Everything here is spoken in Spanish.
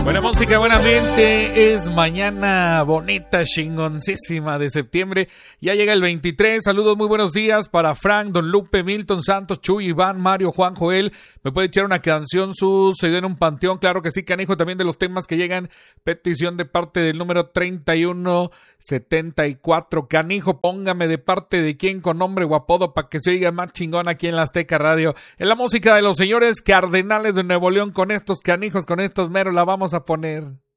Buena música, buen ambiente, es mañana bonita, chingoncísima de septiembre, ya llega el 23, saludos, muy buenos días para Frank, Don Lupe, Milton, Santos, Chuy, Iván, Mario, Juan, Joel, me puede echar una canción sucedió en un panteón, claro que sí, canijo, también de los temas que llegan, petición de parte del número 3174, canijo, póngame de parte de quién con nombre o apodo para que se oiga más chingón aquí en la Azteca Radio, en la música de los señores Cardenales de Nuevo León, con estos canijos, con estos meros la vamos a poner.